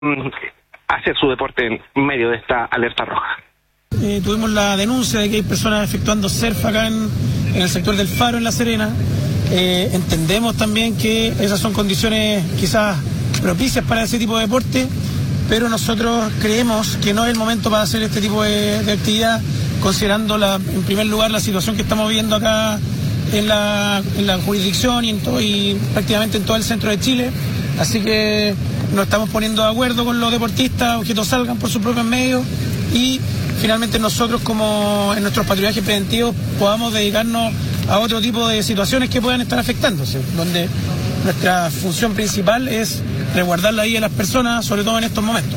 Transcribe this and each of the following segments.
hacer su deporte en medio de esta alerta roja. Tuvimos la denuncia de que hay personas efectuando surf acá en el sector del Faro, en La Serena. Entendemos también que esas son condiciones quizás propicias para ese tipo de deporte, pero nosotros creemos que no es el momento para hacer este tipo de actividad, considerando en primer lugar la situación que estamos viviendo acá en la jurisdicción y prácticamente en todo el centro de Chile. Así que nos estamos poniendo de acuerdo con los deportistas, o que todos salgan por sus propios medios, y finalmente nosotros, como en nuestros patrullajes preventivos, podamos dedicarnos a otro tipo de situaciones que puedan estar afectándose, donde nuestra función principal es resguardar la vida de las personas, sobre todo en estos momentos.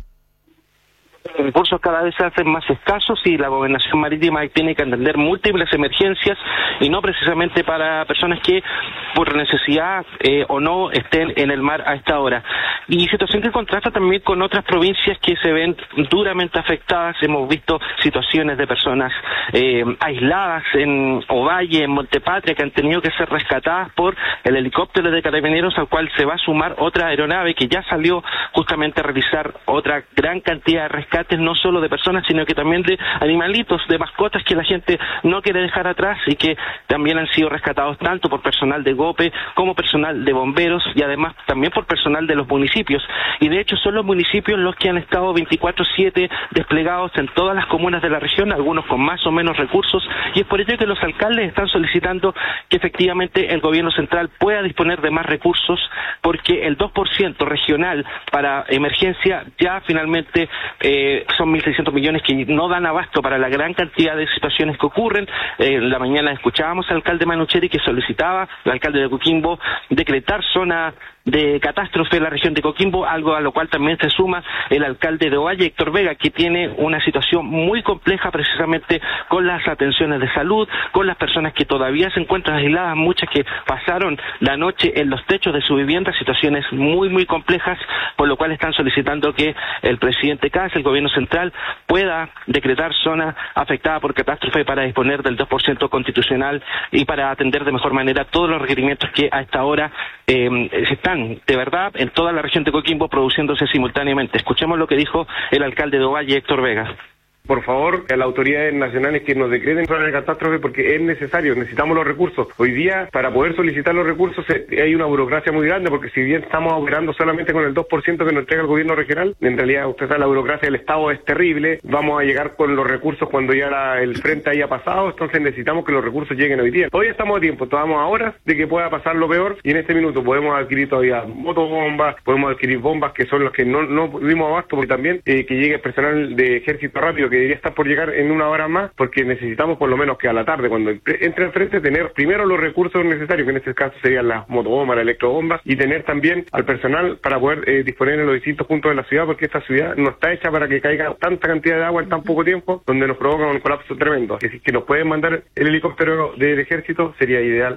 Los recursos cada vez se hacen más escasos y la Gobernación Marítima tiene que atender múltiples emergencias, y no precisamente para personas que por necesidad o no estén en el mar a esta hora. Y situación que contrasta también con otras provincias que se ven duramente afectadas. Hemos visto situaciones de personas aisladas en Ovalle, en Montepatria, que han tenido que ser rescatadas por el helicóptero de Carabineros, al cual se va a sumar otra aeronave que ya salió justamente a realizar otra gran cantidad de rescates, no solo de personas, sino que también de animalitos, de mascotas que la gente no quiere dejar atrás, y que también han sido rescatados tanto por personal de GOPE como personal de bomberos, y además también por personal de los municipios. Y de hecho son los municipios los que han estado 24/7 desplegados en todas las comunas de la región, algunos con más o menos recursos, y es por ello que los alcaldes están solicitando que efectivamente el gobierno central pueda disponer de más recursos, porque el 2% regional para emergencia ya finalmente son 1.600 millones que no dan abasto para la gran cantidad de situaciones que ocurren. En la mañana escuchábamos al alcalde Manucheri, que solicitaba, el alcalde de Coquimbo, decretar zona de catástrofe en la región de Coquimbo, algo a lo cual también se suma el alcalde de Ovalle, Héctor Vega, que tiene una situación muy compleja precisamente con las atenciones de salud, con las personas que todavía se encuentran aisladas, muchas que pasaron la noche en los techos de su vivienda, situaciones muy muy complejas, por lo cual están solicitando que el presidente Kast, el gobierno central, pueda decretar zona afectada por catástrofe para disponer del 2% constitucional y para atender de mejor manera todos los requerimientos que a esta hora están de verdad en toda la región de Coquimbo produciéndose simultáneamente. Escuchemos lo que dijo el alcalde de Ovalle, Héctor Vega. Por favor, a las autoridades nacionales que nos decreten zona de catástrofe, porque es necesario, necesitamos los recursos. Hoy día, para poder solicitar los recursos, hay una burocracia muy grande, porque si bien estamos operando solamente con el 2% que nos entrega el gobierno regional, en realidad, usted sabe, la burocracia del Estado es terrible. Vamos a llegar con los recursos cuando ya el frente haya pasado, entonces necesitamos que los recursos lleguen hoy día. Todavía estamos a tiempo, estamos a horas de que pueda pasar lo peor, y en este minuto podemos adquirir todavía motobombas, podemos adquirir bombas que son las que no dimos abasto, porque también que llegue personal de ejército rápido, que debería estar por llegar en una hora más, porque necesitamos por lo menos que a la tarde, cuando entre al frente, tener primero los recursos necesarios, que en este caso serían las motobombas, las electrobombas, y tener también al personal para poder disponer en los distintos puntos de la ciudad, porque esta ciudad no está hecha para que caiga tanta cantidad de agua en tan poco tiempo, donde nos provoca un colapso tremendo. Así que nos pueden mandar el helicóptero del ejército, sería ideal.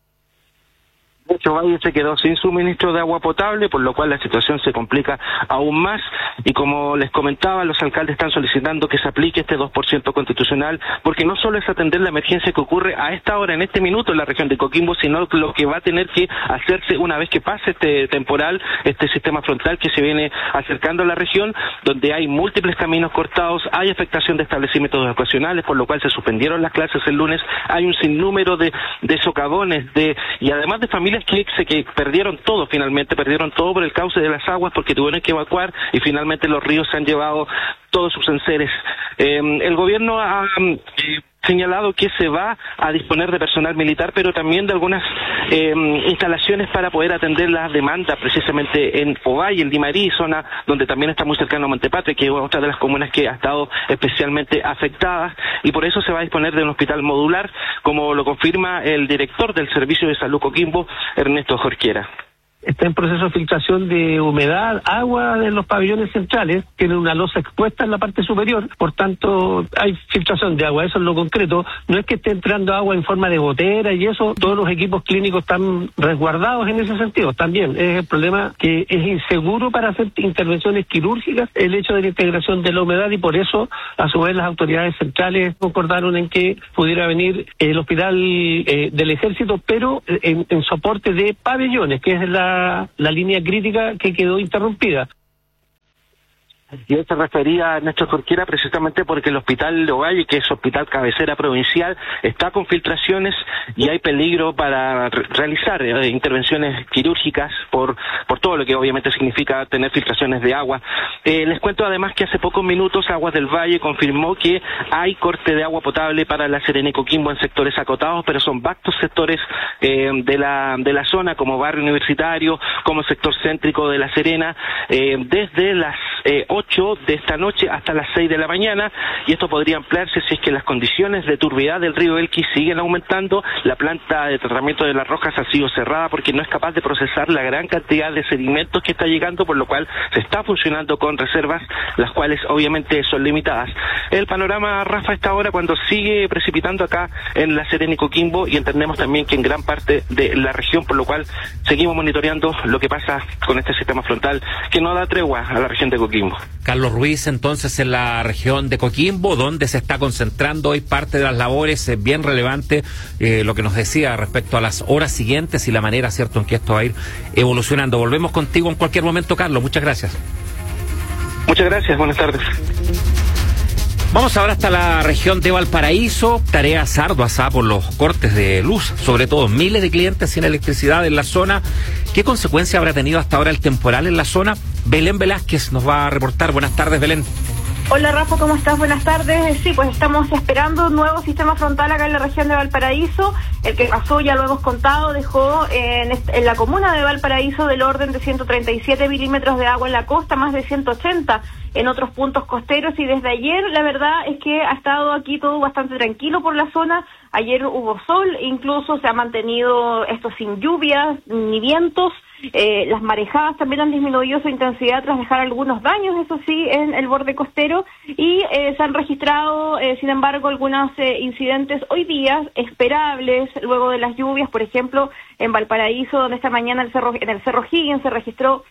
De hecho, Valle se quedó sin suministro de agua potable, por lo cual la situación se complica aún más, y como les comentaba, los alcaldes están solicitando que se aplique este 2% constitucional, porque no solo es atender la emergencia que ocurre a esta hora, en este minuto en la región de Coquimbo, sino lo que va a tener que hacerse una vez que pase este temporal, este sistema frontal que se viene acercando a la región, donde hay múltiples caminos cortados, hay afectación de establecimientos ocasionales, por lo cual se suspendieron las clases el lunes, hay un sinnúmero de socavones, y además de familias que perdieron todo perdieron todo por el cauce de las aguas, porque tuvieron que evacuar, y finalmente los ríos se han llevado todos sus enseres. El gobierno ha señalado que se va a disponer de personal militar, pero también de algunas instalaciones para poder atender las demandas, precisamente en Ovalle, en Limarí, zona donde también está muy cercano a Montepatria, que es otra de las comunas que ha estado especialmente afectada, y por eso se va a disponer de un hospital modular, como lo confirma el director del Servicio de Salud Coquimbo, Ernesto Jorquera. Está en proceso de filtración de humedad, agua de los pabellones centrales, tienen una losa expuesta en la parte superior, por tanto hay filtración de agua, eso es lo concreto. No es que esté entrando agua en forma de gotera y eso, todos los equipos clínicos están resguardados en ese sentido. También es el problema que es inseguro para hacer intervenciones quirúrgicas el hecho de la integración de la humedad, y por eso a su vez las autoridades centrales concordaron en que pudiera venir el hospital del ejército, pero en soporte de pabellones, que es la línea crítica que quedó interrumpida. Y él se refería a Néstor Jorquera precisamente porque el hospital de Ovalle, que es hospital cabecera provincial, está con filtraciones y hay peligro para realizar intervenciones quirúrgicas por todo lo que obviamente significa tener filtraciones de agua. Les cuento además que hace pocos minutos Aguas del Valle confirmó que hay corte de agua potable para La Serena y Coquimbo en sectores acotados, pero son vastos sectores de la zona, como barrio universitario, como sector céntrico de La Serena, desde las 8 de esta noche hasta las 6 de la mañana, y esto podría ampliarse si es que las condiciones de turbidez del río Elqui siguen aumentando. La planta de tratamiento de Las Rojas ha sido cerrada porque no es capaz de procesar la gran cantidad de sedimentos que está llegando, por lo cual se está funcionando con reservas, las cuales obviamente son limitadas. El panorama, Rafa, a esta hora cuando sigue precipitando acá en La Serena y Coquimbo, y entendemos también que en gran parte de la región, por lo cual seguimos monitoreando lo que pasa con este sistema frontal que no da tregua a la región de Coquimbo. Carlos Ruiz, entonces en la región de Coquimbo, donde se está concentrando hoy parte de las labores, bien relevante lo que nos decía respecto a las horas siguientes y la manera, cierto, en que esto va a ir evolucionando. Volvemos contigo en cualquier momento, Carlos. Muchas gracias. Muchas gracias, buenas tardes. Vamos ahora hasta la región de Valparaíso, tareas arduas por los cortes de luz, sobre todo miles de clientes sin electricidad en la zona. ¿Qué consecuencia habrá tenido hasta ahora el temporal en la zona? Belén Velázquez nos va a reportar. Buenas tardes, Belén. Hola Rafa, ¿cómo estás? Buenas tardes. Sí, pues estamos esperando un nuevo sistema frontal acá en la región de Valparaíso. El que pasó, ya lo hemos contado, dejó en la comuna de Valparaíso del orden de 137 milímetros de agua en la costa, más de 180 en otros puntos costeros, y desde ayer la verdad es que ha estado aquí todo bastante tranquilo por la zona. Ayer hubo sol, incluso se ha mantenido esto sin lluvias ni vientos. Las marejadas también han disminuido su intensidad tras dejar algunos daños, eso sí, en el borde costero, y se han registrado, sin embargo, algunos incidentes hoy día esperables luego de las lluvias. Por ejemplo, en Valparaíso, donde esta mañana en el Cerro Higgins se registró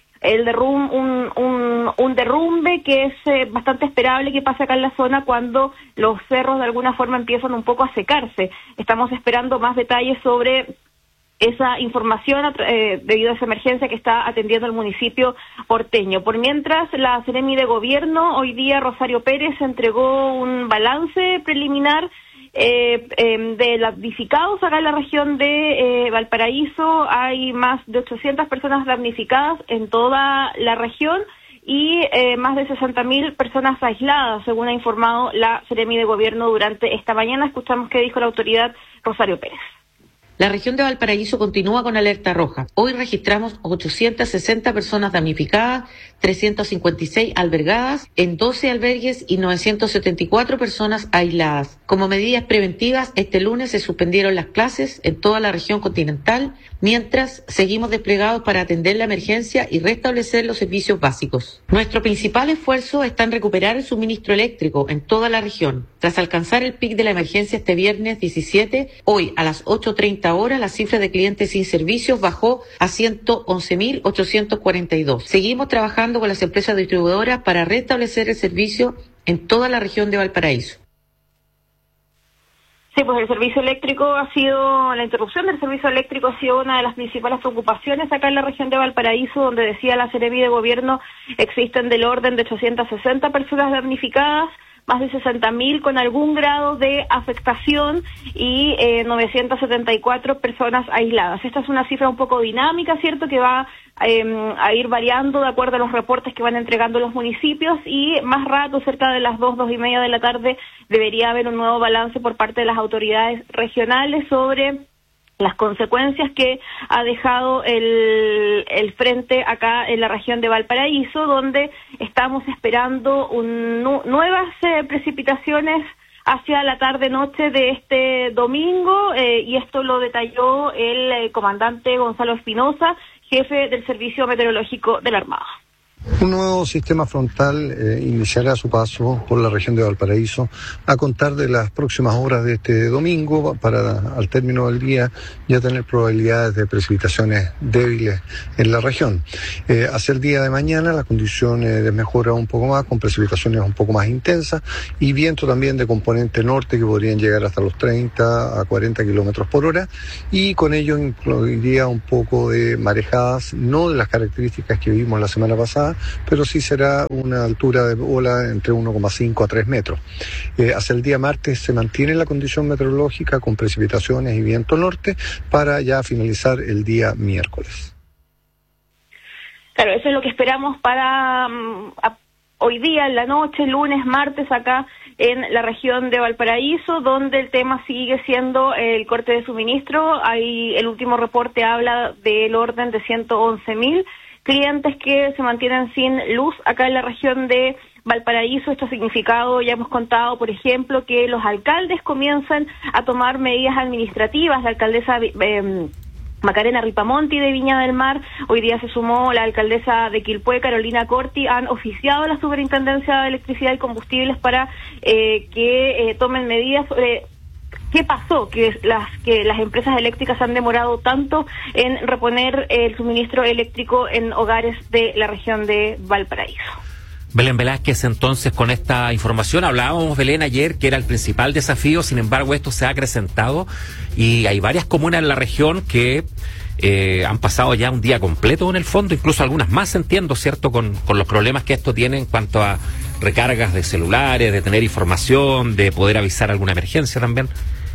un derrumbe que es bastante esperable que pase acá en la zona cuando los cerros de alguna forma empiezan un poco a secarse. Estamos esperando más detalles sobre esa información debido a esa emergencia que está atendiendo el municipio porteño. Por mientras, la Seremi de Gobierno, hoy día Rosario Pérez entregó un balance preliminar de damnificados acá en la región de Valparaíso. Hay más de 800 personas damnificadas en toda la región y más de 60.000 personas aisladas, según ha informado la Seremi de Gobierno durante esta mañana. Escuchamos qué dijo la autoridad Rosario Pérez. La región de Valparaíso continúa con alerta roja. Hoy registramos 860 personas damnificadas, 356 albergadas en 12 albergues y 974 personas aisladas. Como medidas preventivas, este lunes se suspendieron las clases en toda la región continental, mientras seguimos desplegados para atender la emergencia y restablecer los servicios básicos. Nuestro principal esfuerzo está en recuperar el suministro eléctrico en toda la región. Tras alcanzar el pic de la emergencia este viernes 17, hoy a las 8:30 horas la cifra de clientes sin servicios bajó a 111.842. Seguimos trabajando con las empresas distribuidoras para restablecer el servicio en toda la región de Valparaíso. Sí, pues la interrupción del servicio eléctrico ha sido una de las principales preocupaciones acá en la región de Valparaíso, donde decía la Seremi de Gobierno existen del orden de 860 personas damnificadas, más de 60.000 con algún grado de afectación y 974 personas aisladas. Esta es una cifra un poco dinámica, ¿cierto?, que va a ir variando de acuerdo a los reportes que van entregando los municipios, y más rato, cerca de las 2:30 de la tarde, debería haber un nuevo balance por parte de las autoridades regionales sobre las consecuencias que ha dejado el frente acá en la región de Valparaíso, donde estamos esperando nuevas precipitaciones hacia la tarde-noche de este domingo, y esto lo detalló el comandante Gonzalo Espinosa, jefe del Servicio Meteorológico de la Armada. Un nuevo sistema frontal iniciará su paso por la región de Valparaíso a contar de las próximas horas de este domingo, para al término del día ya tener probabilidades de precipitaciones débiles en la región. Hacia el día de mañana la condición desmejora un poco más, con precipitaciones un poco más intensas y viento también de componente norte que podrían llegar hasta los 30 a 40 kilómetros por hora, y con ello incluiría un poco de marejadas, no de las características que vimos la semana pasada, pero sí será una altura de ola entre 1,5 a 3 metros. Hacia el día martes se mantiene la condición meteorológica con precipitaciones y viento norte para ya finalizar el día miércoles. Claro, eso es lo que esperamos para hoy día, en la noche, lunes, martes, acá en la región de Valparaíso, donde el tema sigue siendo el corte de suministro. Ahí el último reporte habla del orden de 111.000 clientes que se mantienen sin luz acá en la región de Valparaíso. Esto ha significado, ya hemos contado, por ejemplo, que los alcaldes comienzan a tomar medidas administrativas. La alcaldesa Macarena Ripamonti de Viña del Mar, hoy día se sumó la alcaldesa de Quilpué, Carolina Corti, han oficiado a la Superintendencia de Electricidad y Combustibles para que tomen medidas sobre qué pasó, que las empresas eléctricas han demorado tanto en reponer el suministro eléctrico en hogares de la región de Valparaíso. Belén Velázquez, entonces, con esta información, hablábamos, Belén, ayer que era el principal desafío, sin embargo esto se ha acrecentado y hay varias comunas en la región que han pasado ya un día completo en el fondo, incluso algunas más, entiendo, ¿cierto?, con los problemas que esto tiene en cuanto a recargas de celulares, de tener información, de poder avisar alguna emergencia también.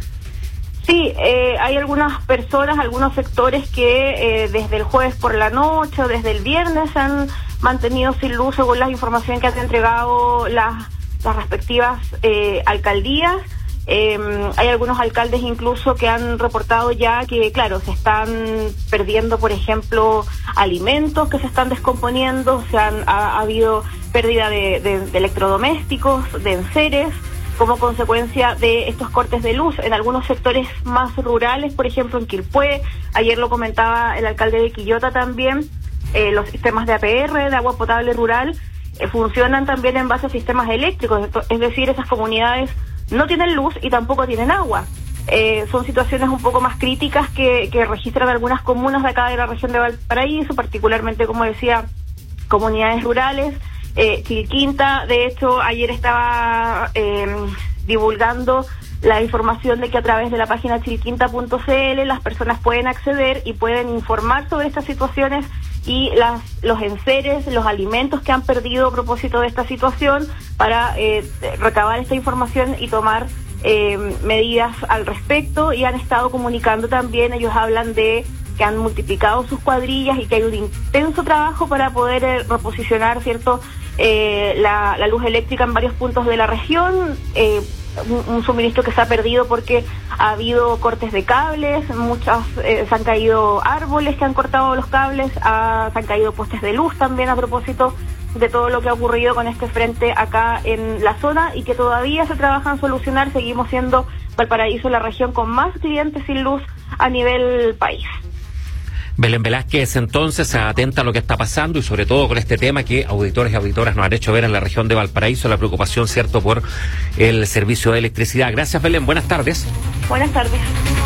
Sí, hay algunas personas, algunos sectores que desde el jueves por la noche o desde el viernes se han mantenido sin luz, según la información que han entregado las respectivas alcaldías. Hay algunos alcaldes incluso que han reportado ya que, claro, se están perdiendo, por ejemplo, alimentos que se están descomponiendo, ha habido pérdida de electrodomésticos, de enseres, como consecuencia de estos cortes de luz en algunos sectores más rurales, por ejemplo en Quilpué. Ayer lo comentaba el alcalde de Quillota también, los sistemas de APR, de agua potable rural, funcionan también en base a sistemas eléctricos, es decir, esas comunidades no tienen luz y tampoco tienen agua. Son situaciones un poco más críticas que registran algunas comunas de acá de la región de Valparaíso, particularmente, como decía, comunidades rurales. Chilquinta, de hecho, ayer estaba divulgando la información de que a través de la página chilquinta.cl las personas pueden acceder y pueden informar sobre estas situaciones y los enseres, los alimentos que han perdido a propósito de esta situación para recabar esta información y tomar medidas al respecto. Y han estado comunicando también, ellos hablan de que han multiplicado sus cuadrillas y que hay un intenso trabajo para poder reposicionar, ¿cierto?, la luz eléctrica en varios puntos de la región, un suministro que se ha perdido porque ha habido cortes de cables, se han caído árboles que han cortado los cables, se han caído postes de luz también a propósito de todo lo que ha ocurrido con este frente acá en la zona y que todavía se trabaja en solucionar. Seguimos siendo Valparaíso la región con más clientes sin luz a nivel país. Belén Velázquez, entonces, atenta a lo que está pasando y sobre todo con este tema que auditores y auditoras nos han hecho ver en la región de Valparaíso, la preocupación, cierto, por el servicio de electricidad. Gracias, Belén. Buenas tardes. Buenas tardes.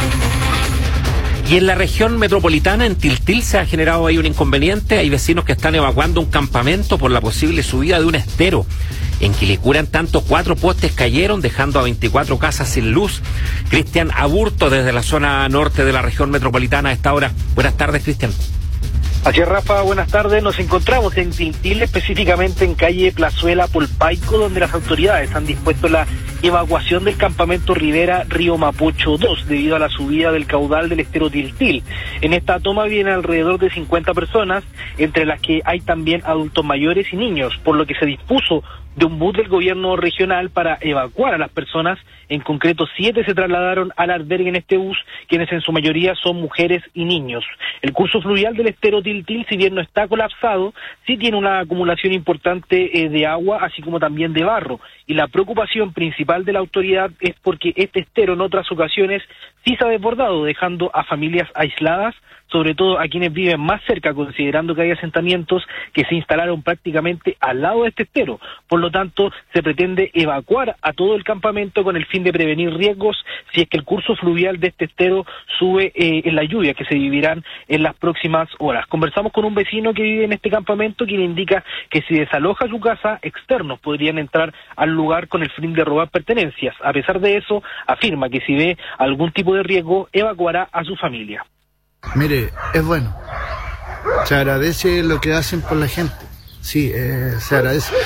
Y en la región metropolitana, en Tiltil, se ha generado ahí un inconveniente. Hay vecinos que están evacuando un campamento por la posible subida de un estero. En Quilicura, en tanto, 4 postes cayeron, dejando a 24 casas sin luz. Cristian Aburto, desde la zona norte de la región metropolitana a esta hora. Buenas tardes, Cristian. Así es, Rafa, buenas tardes. Nos encontramos en Tiltil, específicamente en calle Plazuela Polpaico, donde las autoridades han dispuesto la evacuación del campamento Rivera Río Mapocho 2 debido a la subida del caudal del estero Tiltil. En esta toma vienen alrededor de 50 personas, entre las que hay también adultos mayores y niños, por lo que se dispuso de un bus del gobierno regional para evacuar a las personas. En concreto, 7 se trasladaron al albergue en este bus, quienes en su mayoría son mujeres y niños. El curso fluvial del estero Tiltil, si bien no está colapsado, sí tiene una acumulación importante de agua, así como también de barro. Y la preocupación principal de la autoridad es porque este estero en otras ocasiones sí se ha desbordado, dejando a familias aisladas, sobre todo a quienes viven más cerca, considerando que hay asentamientos que se instalaron prácticamente al lado de este estero. Por lo tanto, se pretende evacuar a todo el campamento con el fin de prevenir riesgos si es que el curso fluvial de este estero sube en la lluvia que se vivirán en las próximas horas. Conversamos con un vecino que vive en este campamento, quien indica que si desaloja su casa, externos podrían entrar al lugar con el fin de robar pertenencias. A pesar de eso, afirma que si ve algún tipo de riesgo, evacuará a su familia. Mire, es bueno. Se agradece lo que hacen por la gente. Sí, se agradece.